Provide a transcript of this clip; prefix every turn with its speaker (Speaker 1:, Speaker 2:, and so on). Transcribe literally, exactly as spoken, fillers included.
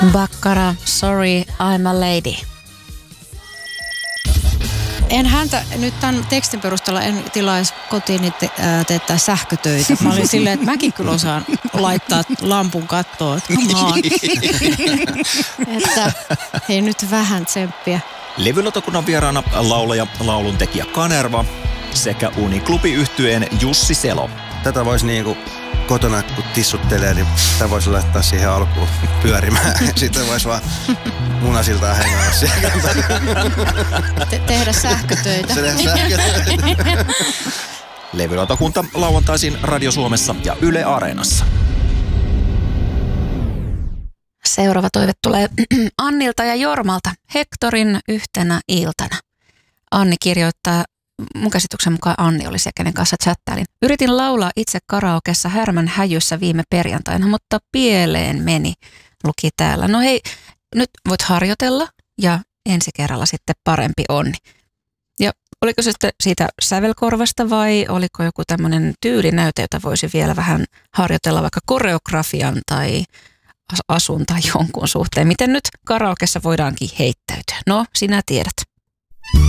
Speaker 1: Bakkara, sorry, I'm a lady. En häntä nyt tämän tekstin perusteella en tilaisi kotiin te, ää, teettää sähkötöitä. Mä olin silleen, että mäkin kyllä osaan laittaa lampun kattoon. Että että hei nyt vähän tsemppiä.
Speaker 2: Levylautakunnan vieraana laulaja, lauluntekijä Kanerva sekä Uniklubi-yhtyeen Jussi Selo.
Speaker 3: Tätä voisi niinku kotona, kun tissuttelee, niin tätä voisi laittaa siihen alkuun pyörimään. Sitten voisi vaan munasiltaan hengällä siellä.
Speaker 1: Te- tehdä sähkötöitä.
Speaker 3: Se tehdä sähkötöitä.
Speaker 2: Levylautakunta lauantaisin Radio Suomessa ja Yle Areenassa.
Speaker 1: Seuraava toive tulee Annilta ja Jormalta Hektorin yhtenä iltana. Anni kirjoittaa, mun käsityksen mukaan Anni oli se, kenen kanssa chattailin. Yritin laulaa itse karaokessa Härmän häjyssä viime perjantaina, mutta pieleen meni, luki täällä. No hei, nyt voit harjoitella ja ensi kerralla sitten parempi onni. Ja oliko se sitten siitä sävelkorvasta vai oliko joku tämmöinen tyylinäyte, jota voisi vielä vähän harjoitella vaikka koreografian tai asun tai jonkun suhteen. Miten nyt karaokessa voidaankin heittäytyä? No, sinä tiedät.